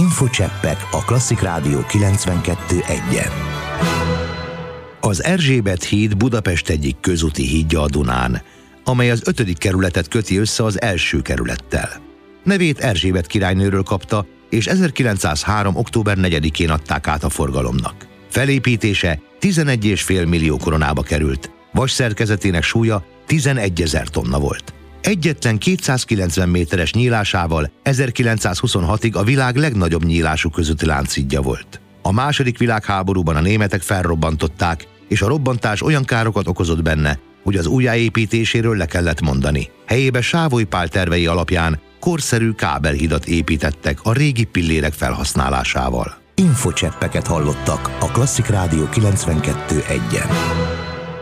Infocseppek a Klasszik Rádió 92.1-en. Az Erzsébet híd Budapest egyik közúti hídja a Dunán, amely az 5. kerületet köti össze az első kerülettel. Nevét Erzsébet királynőről kapta, és 1903. október 4-én adták át a forgalomnak. Felépítése 11,5 millió koronába került, vasszerkezetének súlya 11 000 tonna volt. Egyetlen 290 méteres nyílásával 1926-ig a világ legnagyobb nyílású közúti lánchídja volt. A második világháborúban a németek felrobbantották, és a robbantás olyan károkat okozott benne, hogy az újjáépítéséről le kellett mondani. Helyébe Sávoly Pál tervei alapján korszerű kábelhidat építettek a régi pillérek felhasználásával. Infocseppeket hallottak a Klasszik Rádió 92.1-en.